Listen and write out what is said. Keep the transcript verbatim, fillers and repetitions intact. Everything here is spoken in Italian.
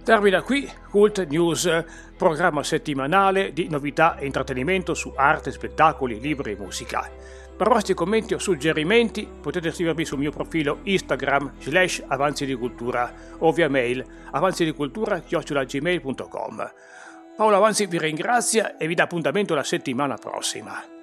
Termina qui Cult News, programma settimanale di novità e intrattenimento su arte, spettacoli, libri e musica. Per vostri commenti o suggerimenti potete scrivermi sul mio profilo Instagram slash avanzi di cultura o via mail avanzidicultura chiocciola gmail punto com. Paolo Avanzi vi ringrazia e vi dà appuntamento la settimana prossima.